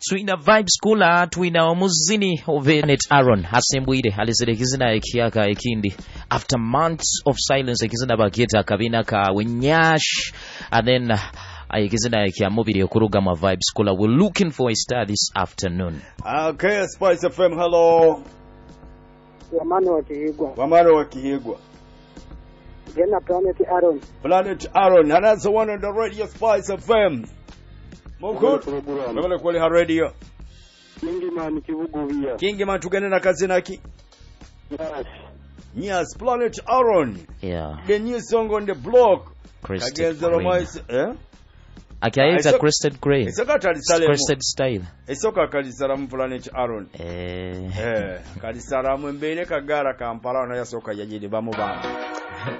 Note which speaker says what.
Speaker 1: Twina Vibes Kula, Twina Omuzini Ovenet Aaron, Hasembwide, Alizekizina Ekiaka Ekindi. After months of silence, Ekizina Bageta, Kabina Ka, Winyash, and then Ekizina Ekia Mobile Kurugama Vibes Kula. We're looking for a star this afternoon.
Speaker 2: Okay, Spice FM, hello.
Speaker 3: Wamano wa Kihigwa. Gena Planet Aaron.
Speaker 2: Planet Aaron, and that's the one on the radio, Spice FM. Mukut, Mabala Kwali ha radio.
Speaker 3: Kingiman Kivuguia.
Speaker 2: Kingiman tugende na kazi naki.
Speaker 3: Yes.
Speaker 2: Yes, Planet Aaron.
Speaker 1: Yeah.
Speaker 2: The new song on the block.
Speaker 1: Crested Green. It's Crested Green.
Speaker 2: It's a
Speaker 1: Crested Style.
Speaker 2: It's a Kalisaramu Planet Aaron. Kalisaramu mbele kagara Kampala na yasoka yajidi bamu bamu.